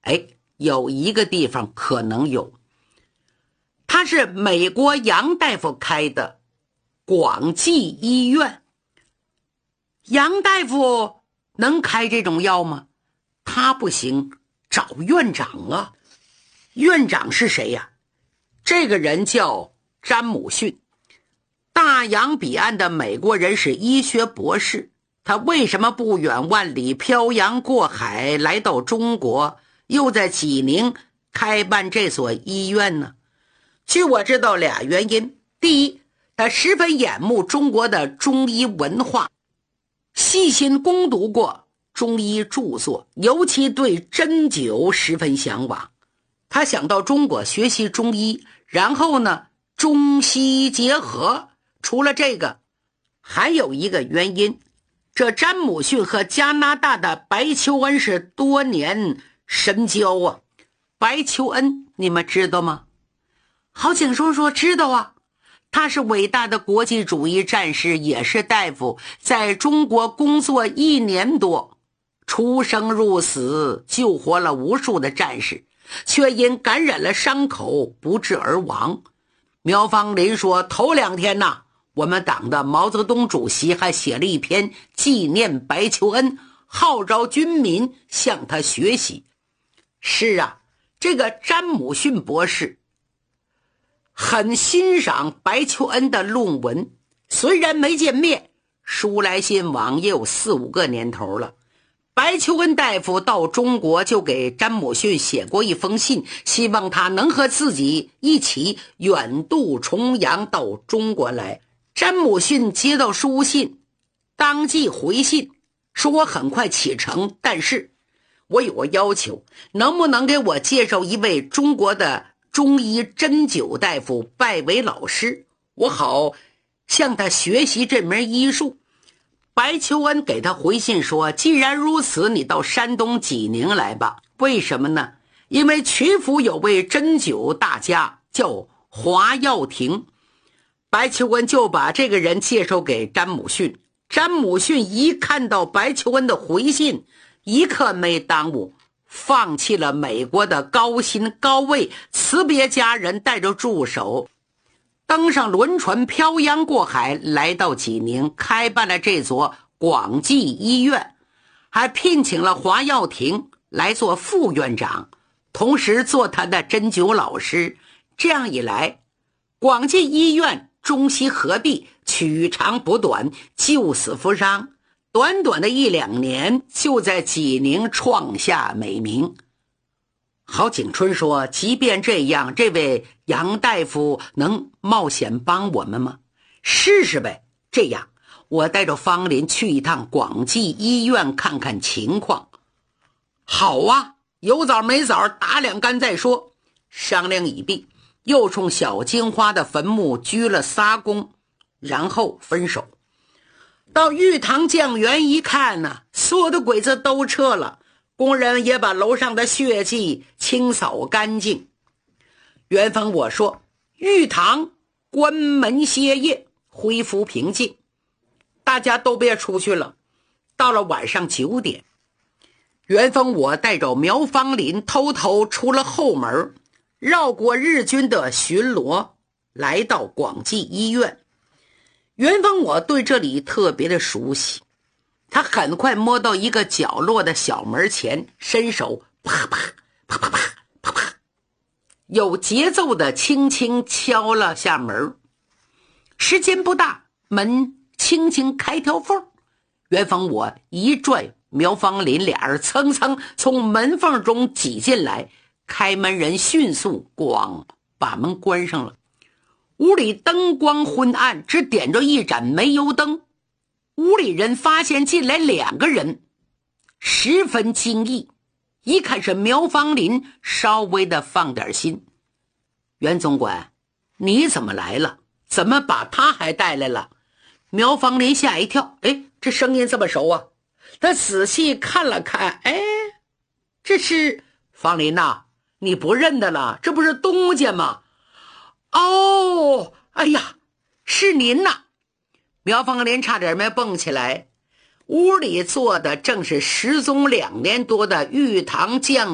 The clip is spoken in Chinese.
有一个地方可能有，它是美国杨大夫开的广济医院。杨大夫能开这种药吗？他不行，找院长啊。院长是谁呀？这个人叫詹姆逊，大洋彼岸的美国人，是医学博士。他为什么不远万里漂洋过海来到中国，又在济宁开办这所医院呢？据我知道俩原因。第一，他十分眼目中国的中医文化，细心攻读过中医著作，尤其对针灸十分向往。他想到中国学习中医，然后呢，中西结合。除了这个，还有一个原因，这詹姆逊和加拿大的白求恩是多年深交啊。白求恩你们知道吗？郝景说知道啊，他是伟大的国际主义战士，也是大夫，在中国工作1年多，出生入死，救活了无数的战士，却因感染了伤口不治而亡。苗芳林说，头2天呢，我们党的毛泽东主席还写了一篇纪念白求恩，号召军民向他学习。是啊，这个詹姆逊博士很欣赏白求恩的论文，虽然没见面，书来信往也有4、5个年头了。白求恩大夫到中国就给詹姆逊写过一封信，希望他能和自己一起远渡重洋到中国来。詹姆逊接到书信，当即回信说，我很快启程，但是我有个要求，能不能给我介绍一位中国的中医针灸大夫拜为老师，我好向他学习这门医术。白求恩给他回信说，既然如此，你到山东济宁来吧。为什么呢？因为曲阜有位针灸大家叫华耀庭。白求恩就把这个人介绍给詹姆逊。詹姆逊一看到白求恩的回信，一刻没耽误，放弃了美国的高薪高位，辞别家人，带着助手登上轮船，漂洋过海来到济宁，开办了这所广济医院，还聘请了华耀庭来做副院长，同时做他的针灸老师。这样一来，广济医院中西合璧，取长补短，救死扶伤，短短的1、2年就在济宁创下美名。郝景春说，即便这样，这位杨大夫能冒险帮我们吗？试试呗。这样，我带着方林去一趟广济医院看看情况。好啊，有枣没枣，打2竿再说。商量已毕，又冲小金花的坟墓鞠了3躬，然后分手。到玉堂酱园一看呢，所有的鬼子都撤了，工人也把楼上的血迹清扫干净。元丰我说，玉堂关门歇业，恢复平静，大家都别出去了。到了晚上9点，元丰我带着苗芳林偷偷出了后门，绕过日军的巡逻，来到广济医院。元丰我对这里特别的熟悉，他很快摸到一个角落的小门前，伸手啪啪啪啪啪啪啪，有节奏的轻轻敲了下门。时间不大，门轻轻开条缝，元丰我一拽苗芳林，俩人蹭蹭从门缝中挤进来，开门人迅速咣把门关上了。屋里灯光昏暗，只点着一盏煤油灯。屋里人发现进来2个人，十分惊异，一看是苗芳林，稍微的放点心。袁总管，你怎么来了？怎么把他还带来了？苗芳林吓一跳，这声音这么熟啊！他仔细看了看，这是芳林呐，你不认得了？这不是东家吗？哦，哎呀，是您呐！苗芳林差点没蹦起来。屋里坐的正是失踪2年多的玉堂将